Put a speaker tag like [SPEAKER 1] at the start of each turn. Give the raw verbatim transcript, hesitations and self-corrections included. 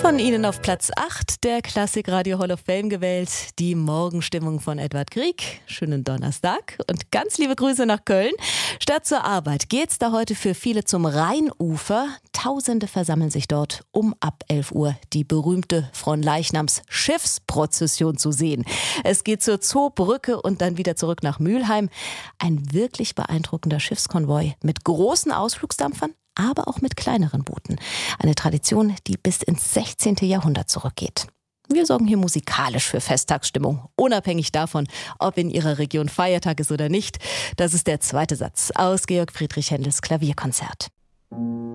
[SPEAKER 1] Von Ihnen auf Platz acht der Klassikradio Hall of Fame gewählt, die Morgenstimmung von Edward Grieg. Schönen Donnerstag und ganz liebe Grüße nach Köln. Statt zur Arbeit geht's da heute für viele zum Rheinufer. Tausende versammeln sich dort, um ab elf Uhr die berühmte Fronleichnams Schiffsprozession zu sehen. Es geht zur Zoobrücke und dann wieder zurück nach Mülheim. Ein wirklich beeindruckender Schiffskonvoi mit großen Ausflugsdampfern, aber auch mit kleineren Booten. Eine Tradition, die bis ins sechzehnten Jahrhundert zurückgeht. Wir sorgen hier musikalisch für Festtagsstimmung, unabhängig davon, ob in Ihrer Region Feiertag ist oder nicht. Das ist der zweite Satz aus Georg Friedrich Händels Klavierkonzert.